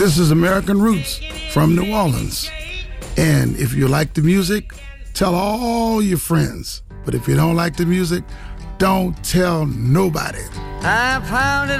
This is American Roots from New Orleans. And if you like the music, tell all your friends. But if you don't like the music, don't tell nobody. I found it